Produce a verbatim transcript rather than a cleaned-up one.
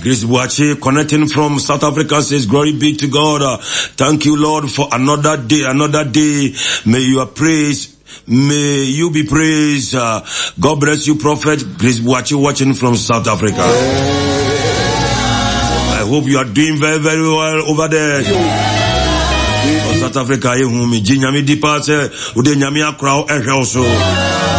Grace Buachi connecting from South Africa says, glory be to God. Uh, thank you, Lord, for another day, another day. May your praise, may you be praised. Uh, God bless you, Prophet Grace Buachi, watching from South Africa. I hope you are doing very, very well over there. South Africa, you whom me, Jinyami Dipase, Ude Nyami Akrao, Ehel so.